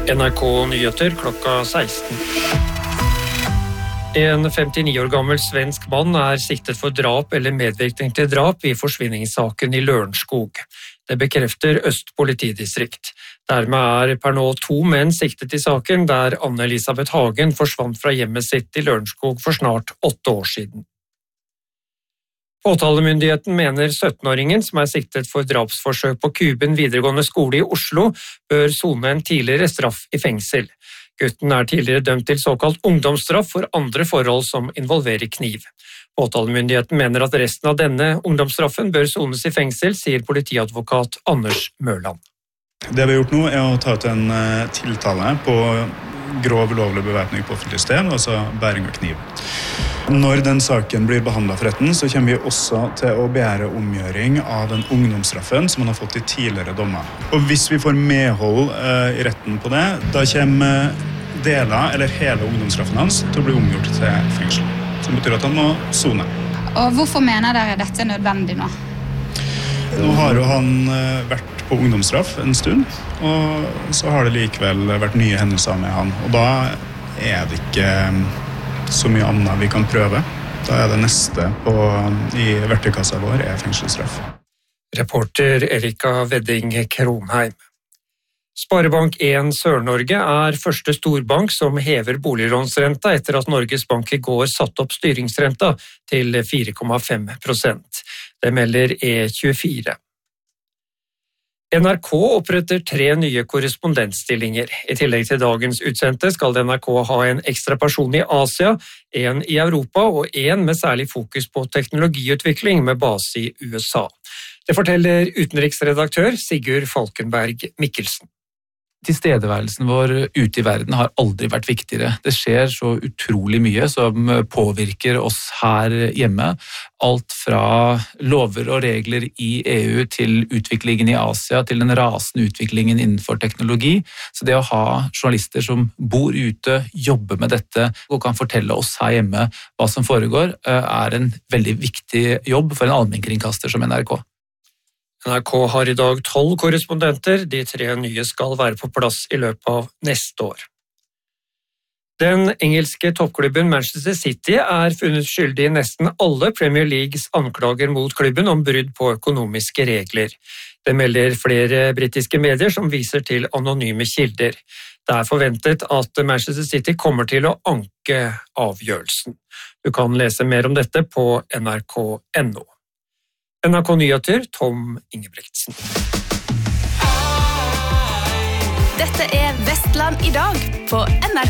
NRK Nyheter klokka 16. En 59 år gammel svensk mann siktet for drap eller medvirkning til drap i forsvinningssaken i Lørenskog. Det bekrefter Øst politidistrikt. Dermed per nå 2 menn siktet i saken, der Anne-Elisabeth Hagen forsvant fra hjemmet sitt i Lørenskog for snart 8 år siden. Påtalemyndigheten mener 17-åringen, som siktet for drapsforsøk på Kuben videregående skole i Oslo, bør sone en tidligere straff i fengsel. Gutten tidligere dømt til såkalt ungdomsstraff for andre forhold som involverer kniv. Påtalemyndigheten mener at resten av denne ungdomsstraffen bør sones i fengsel, sier politiadvokat Anders Mørland. Det vi har gjort nå å ta ut en tiltale på grov ulovlig bevæpning på offentlig sted, altså bæring av kniv. Når den saken blir behandlet for retten, så kommer vi også til å begjære omgjøring av den ungdomsstraffen som man har fått i tidligere dommer. Og hvis vi får medhold i retten på det, da kommer deler eller hele ungdomsstraffen hans til å bli omgjort til fengsel. Som betyr at han må sone. Og hvorfor mener dere dette nødvendig nå? Nå har jo han vært på ungdomsstraff en stund, og så har det likevel vært nye hendelser med han. Og da det ikke så mye annet vi kan prøve. Da det neste i verktøykassa vår fengselsstraff. Reporter Erika Wedding Kronheim. Sparebank 1 Sør-Norge første storbank som hever boliglånsrenta etter at Norges Bank i går satte opp styringsrenta til 4,5%. Det melder E24. NRK oppretter 3 nye korrespondentstillinger. I tillegg til dagens utsendte skal NRK ha en ekstra person i Asia, en i Europa og en med særlig fokus på teknologiutvikling med base i USA. Det forteller utenriksredaktør Sigurd Falkenberg Mikkelsen. Tilstedeværelsen vår ute i verden har aldri vært viktigere. Det skjer så utrolig mye som påvirker oss her hjemme. Alt fra lover og regler i EU til utviklingen i Asia, til den rasende utviklingen innenfor teknologi. Så det å ha journalister som bor ute, jobber med dette og kan fortelle oss her hjemme hva som foregår, en veldig viktig jobb for en allmennkringkaster som NRK. NRK har i dag 12 korrespondenter, de 3 nye skal være på plass i løpet av neste år. Den engelske toppklubben Manchester City funnet skyldig i nesten alle Premier Leagues anklager mot klubben om brudd på økonomiske regler. Det melder flere britiske medier som viser til anonyme kilder. Det forventet at Manchester City kommer til å anke avgjørelsen. Du kan lese mer om dette på nrk.no. NRK Nyheter, Tom Ingebretsen. Dette Vestland i dag på NRK.